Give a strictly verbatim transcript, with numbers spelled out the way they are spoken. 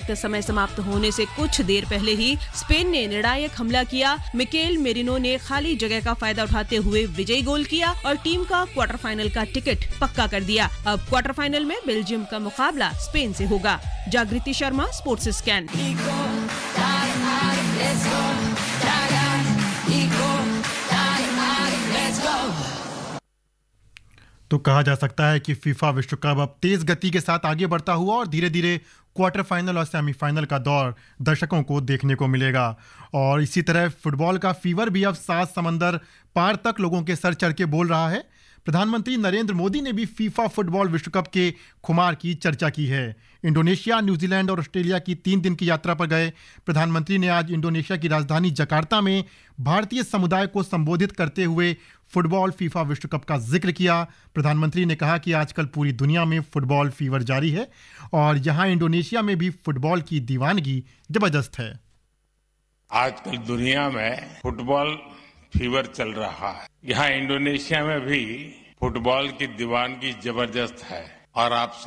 निर्धारित समय समाप्त होने से कुछ देर पहले ही स्पेन ने निर्णायक हमला किया। मिकेल मेरिनो ने खाली जगह का फायदा उठाते हुए विजयी गोल किया और टीम का क्वार्टर फाइनल का टिकट पक्का कर दिया। अब क्वार्टर फाइनल में बेल्जियम का मुकाबला स्पेन से होगा। जागृति शर्मा, स्पोर्ट्स स्कैन। तो कहा जा सकता है कि फीफा विश्व कप अब तेज गति के साथ आगे बढ़ता हुआ और धीरे धीरे क्वार्टर फाइनल और सेमीफाइनल का दौर दर्शकों को देखने को मिलेगा। और इसी तरह फुटबॉल का फीवर भी अब सात समंदर पार तक लोगों के सर चढ़ के बोल रहा है। प्रधानमंत्री नरेंद्र मोदी ने भी फीफा फुटबॉल विश्व कप के खुमार की चर्चा की है। इंडोनेशिया, न्यूजीलैंड और ऑस्ट्रेलिया की तीन दिन की यात्रा पर गए प्रधानमंत्री ने आज इंडोनेशिया की राजधानी जकार्ता में भारतीय समुदाय को संबोधित करते हुए फुटबॉल फीफा विश्व कप का जिक्र किया। प्रधानमंत्री ने कहा कि आजकल पूरी दुनिया में फुटबॉल फीवर जारी है और यहाँ इंडोनेशिया में भी फुटबॉल की दीवानगी जबरदस्त है। आजकल दुनिया में फुटबॉल फीवर चल रहा है। यहाँ इंडोनेशिया में भी फुटबॉल की दीवानगी जबरदस्त है और आप